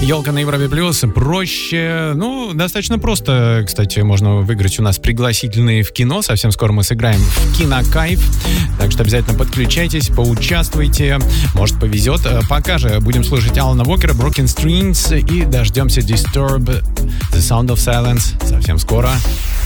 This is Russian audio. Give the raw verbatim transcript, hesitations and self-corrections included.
Елка на Европе Плюс. Проще, ну, достаточно просто. Кстати, можно выиграть у нас пригласительные в кино. Совсем скоро мы сыграем в Кинокайф. Так что обязательно подключайтесь, поучаствуйте. Может, повезет. Пока же будем слушать Алана Уокера, Broken Strings и дождемся Disturb, The Sound of Silence. Совсем скоро.